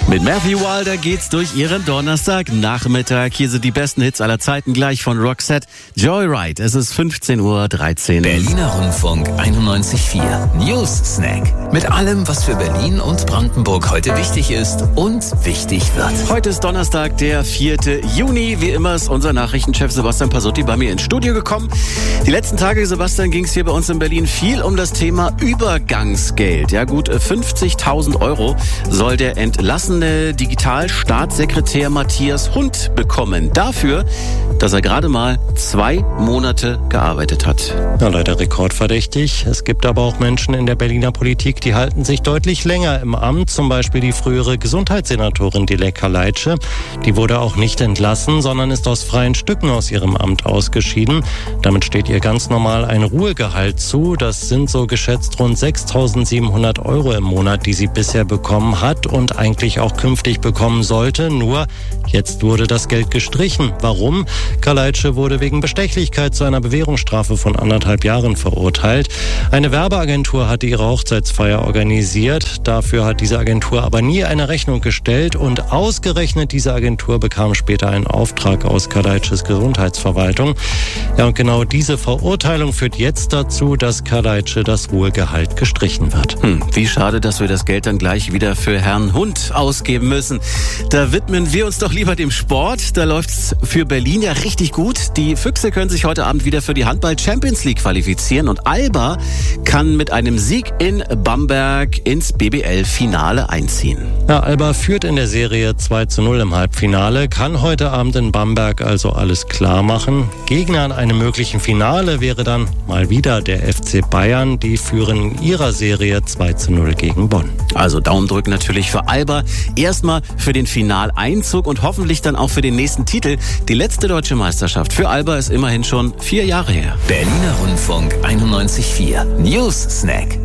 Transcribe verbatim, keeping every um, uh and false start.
Mit Matthew Wilder geht's durch ihren Donnerstagnachmittag. Hier sind die besten Hits aller Zeiten, gleich von Roxette. Joyride, es ist fünfzehn Uhr dreizehn. Berliner Rundfunk einundneunzig Komma vier News Snack. Mit allem, was für Berlin und Brandenburg heute wichtig ist und wichtig wird. Heute ist Donnerstag, der vierte Juni. Wie immer ist unser Nachrichtenchef Sebastian Pasotti bei mir ins Studio gekommen. Die letzten Tage, Sebastian, ging es hier bei uns in Berlin viel um das Thema Übergangsgeld. Ja, gut fünfzigtausend Euro soll der entlassene Digitalstaatssekretär Matthias Hund bekommen. Dafür, dass er gerade mal zwei Monate gearbeitet hat. Ja, leider rekordverdächtig. Es gibt aber auch Menschen in der Berliner Politik, die halten sich deutlich länger im Amt. Zum Beispiel die frühere Gesundheitssenatorin Dilek Kaleitsche. Die wurde auch nicht entlassen, sondern ist aus freien Stücken aus ihrem Amt ausgeschieden. Damit steht ihr ganz normal ein Ruhegehalt zu. Das sind so geschätzt rund sechstausendsiebenhundert Euro im Monat, die sie bisher bekommen hat und eigentlich auch künftig bekommen sollte. Nur jetzt wurde das Geld gestrichen. Warum? Kaleitsche wurde wegen Bestechlichkeit zu einer Bewährungsstrafe von anderthalb Jahren verurteilt. Eine Werbeagentur hatte ihre Hochzeitsfeier organisiert. Dafür hat diese Agentur aber nie eine Rechnung gestellt und ausgerechnet diese Agentur bekam später einen Auftrag aus Kaleitsches Gesundheitsverwaltung. Ja, und genau diese Verurteilung führt jetzt dazu, dass Kaleitsche das Ruhegehalt gestrichen wird. Hm, wie schade, dass wir das Geld dann gleich wieder für Herrn Hund ausgeben müssen. Da widmen wir uns doch lieber dem Sport. Da läuft's für Berlin ja richtig gut. Die Füchse können sich heute Abend wieder für die Handball-Champions League qualifizieren und Alba kann mit einem Sieg in Bamberg ins B B L-Finale einziehen. Ja, Alba führt in der Serie zwei zu null im Halbfinale, kann heute Abend in Bamberg also alles klar machen. Gegner in einem möglichen Finale wäre dann mal wieder der F C Bayern. Die führen in ihrer Serie zwei zu null gegen Bonn. Also Daumen drücken natürlich für Alba. Erstmal für den Finaleinzug und hoffentlich dann auch für den nächsten Titel. Die letzte deutsche Meisterschaft für Alba ist immerhin schon vier Jahre her. Berliner Rundfunk einundneunzig Komma vier News Snack.